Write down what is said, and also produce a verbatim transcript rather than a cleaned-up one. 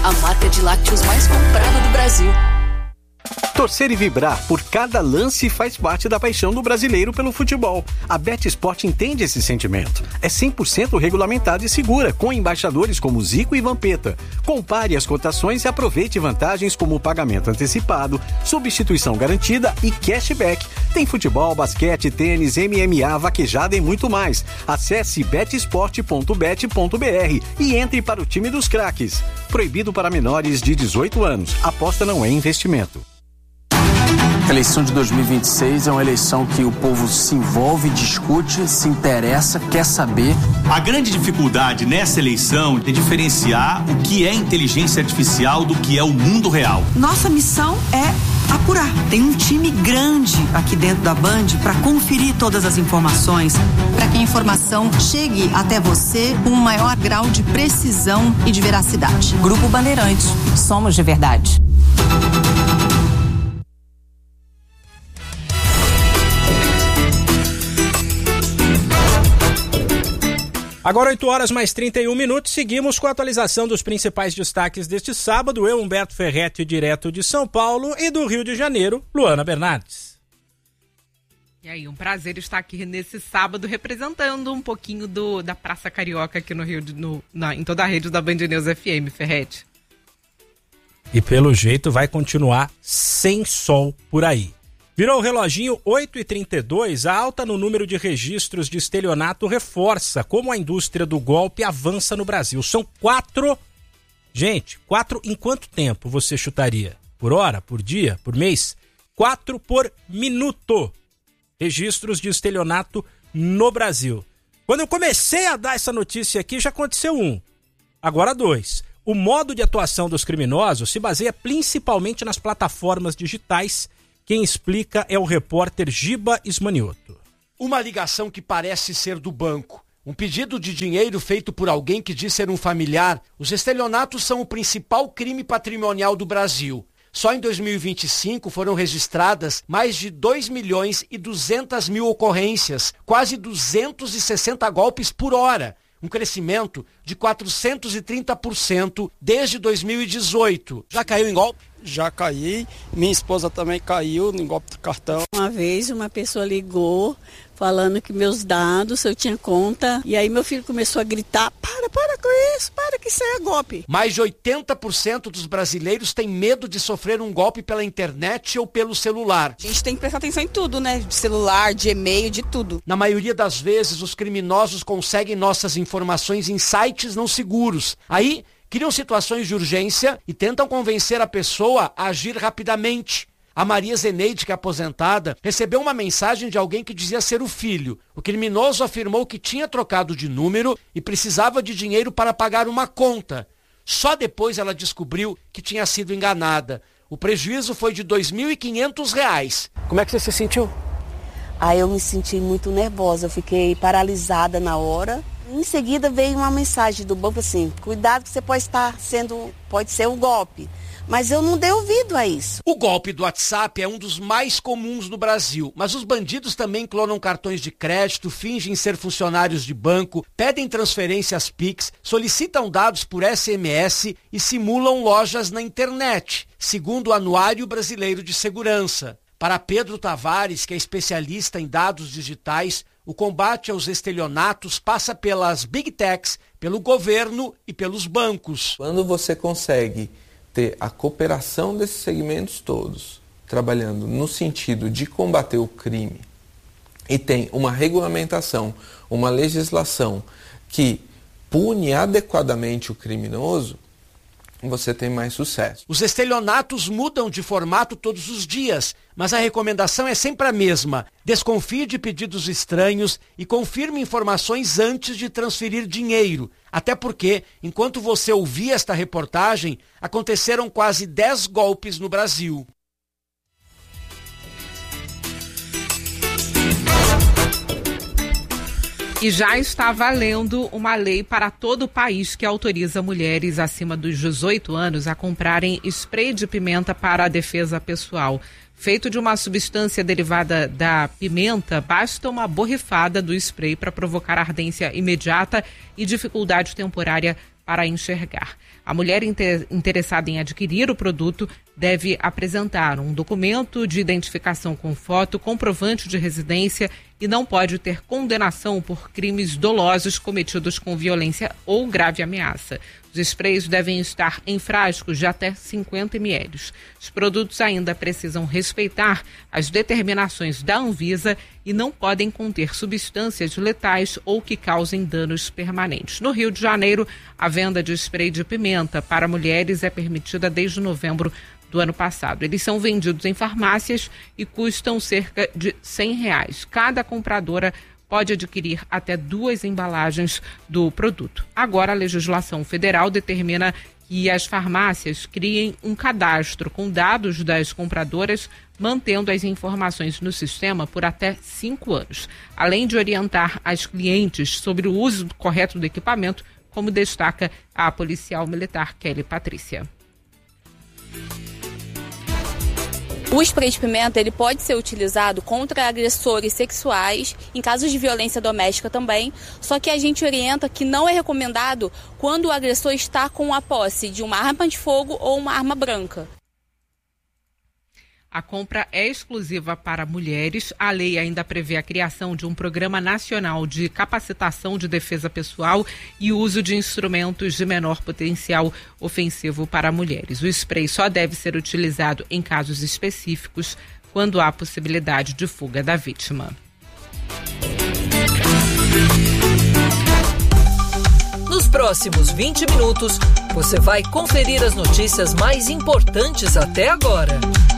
a marca de lácteos mais comprada do Brasil. Torcer e vibrar por cada lance faz parte da paixão do brasileiro pelo futebol. A BetSport entende esse sentimento. É cem por cento regulamentada e segura, com embaixadores como Zico e Vampeta. Compare as cotações e aproveite vantagens como pagamento antecipado, substituição garantida e cashback. Tem futebol, basquete, tênis, M M A, vaquejada e muito mais. Acesse betsport ponto bet ponto b r e entre para o time dos craques. Proibido para menores de dezoito anos. Aposta não é investimento. A eleição de dois mil e vinte e seis é uma eleição que o povo se envolve, discute, se interessa, quer saber. A grande dificuldade nessa eleição é diferenciar o que é inteligência artificial do que é o mundo real. Nossa missão é apurar. Tem um time grande aqui dentro da Band para conferir todas as informações. Para que a informação chegue até você com um maior grau de precisão e de veracidade. Grupo Bandeirantes. Somos de verdade. Agora oito horas mais trinta e um minutos, seguimos com a atualização dos principais destaques deste sábado. Eu, Humberto Ferretti, direto de São Paulo, e do Rio de Janeiro, Luana Bernardes. E aí, um prazer estar aqui nesse sábado representando um pouquinho do, da Praça Carioca aqui no Rio, de, no, na, em toda a rede da Band News F M, Ferretti. E pelo jeito vai continuar sem sol por aí. Virou o reloginho oito e trinta e dois, a alta no número de registros de estelionato reforça como a indústria do golpe avança no Brasil. São quatro, gente, quatro em quanto tempo você chutaria? Por hora, por dia, por mês? Quatro por minuto registros de estelionato no Brasil. Quando eu comecei a dar essa notícia aqui, já aconteceu um, agora dois. O modo de atuação dos criminosos se baseia principalmente nas plataformas digitais. Quem explica é o repórter Giba Ismanioto. Uma ligação que parece ser do banco. Um pedido de dinheiro feito por alguém que diz ser um familiar. Os estelionatos são o principal crime patrimonial do Brasil. Só em dois mil e vinte e cinco foram registradas mais de dois milhões e duzentas mil ocorrências, quase duzentos e sessenta golpes por hora. Um crescimento de quatrocentos e trinta por cento desde dois mil e dezoito. Já caiu em golpe? Já caí, minha esposa também caiu em golpe do cartão. Uma vez uma pessoa ligou falando que meus dados, eu tinha conta, e aí meu filho começou a gritar, para, para com isso, para que isso é golpe. Mais de oitenta por cento dos brasileiros têm medo de sofrer um golpe pela internet ou pelo celular. A gente tem que prestar atenção em tudo, né? De celular, de e-mail, de tudo. Na maioria das vezes, os criminosos conseguem nossas informações em sites não seguros. Aí, criam situações de urgência e tentam convencer a pessoa a agir rapidamente. A Maria Zeneide, que é aposentada, recebeu uma mensagem de alguém que dizia ser o filho. O criminoso afirmou que tinha trocado de número e precisava de dinheiro para pagar uma conta. Só depois ela descobriu que tinha sido enganada. O prejuízo foi de dois mil e quinhentos reais. Como é que você se sentiu? Ah, eu me senti muito nervosa, eu fiquei paralisada na hora. Em seguida veio uma mensagem do banco assim, cuidado que você pode estar sendo, pode ser um golpe. Mas eu não dei ouvido a isso. O golpe do WhatsApp é um dos mais comuns no Brasil, mas os bandidos também clonam cartões de crédito, fingem ser funcionários de banco, pedem transferências Pix, solicitam dados por S M S e simulam lojas na internet, segundo o Anuário Brasileiro de Segurança. Para Pedro Tavares, que é especialista em dados digitais, o combate aos estelionatos passa pelas Big Techs, pelo governo e pelos bancos. Quando você consegue ter a cooperação desses segmentos todos, trabalhando no sentido de combater o crime, e tem uma regulamentação, uma legislação que pune adequadamente o criminoso, você tem mais sucesso. Os estelionatos mudam de formato todos os dias, mas a recomendação é sempre a mesma. Desconfie de pedidos estranhos e confirme informações antes de transferir dinheiro. Até porque, enquanto você ouvia esta reportagem, aconteceram quase dez golpes no Brasil. E já está valendo uma lei para todo o país que autoriza mulheres acima dos dezoito anos a comprarem spray de pimenta para a defesa pessoal. Feito de uma substância derivada da pimenta, basta uma borrifada do spray para provocar ardência imediata e dificuldade temporária para enxergar. A mulher inter- interessada em adquirir o produto deve apresentar um documento de identificação com foto, comprovante de residência e não pode ter condenação por crimes dolosos cometidos com violência ou grave ameaça. Os sprays devem estar em frascos de até cinquenta mililitros. Os produtos ainda precisam respeitar as determinações da Anvisa e não podem conter substâncias letais ou que causem danos permanentes. No Rio de Janeiro, a venda de spray de pimenta para mulheres é permitida desde novembro do ano passado. Eles são vendidos em farmácias e custam cerca de cem reais. Cada compradora pode adquirir até duas embalagens do produto. Agora, a legislação federal determina que as farmácias criem um cadastro com dados das compradoras, mantendo as informações no sistema por até cinco anos, além de orientar as clientes sobre o uso correto do equipamento, como destaca a policial militar Kelly Patrícia. O spray de pimenta ele pode ser utilizado contra agressores sexuais, em casos de violência doméstica também, só que a gente orienta que não é recomendado quando o agressor está com a posse de uma arma de fogo ou uma arma branca. A compra é exclusiva para mulheres. A lei ainda prevê a criação de um programa nacional de capacitação de defesa pessoal e uso de instrumentos de menor potencial ofensivo para mulheres. O spray só deve ser utilizado em casos específicos, quando há possibilidade de fuga da vítima. Nos próximos vinte minutos, você vai conferir as notícias mais importantes até agora.